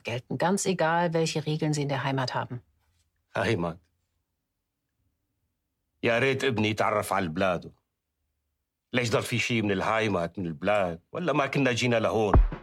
gelten, ganz egal, welche Regeln sie in der Heimat haben. heimat. يا ريت ابني يتعرف على بلاده. ليش ضل في شيء من الهايمات من البلاد ولا ما كنا جينا لهون؟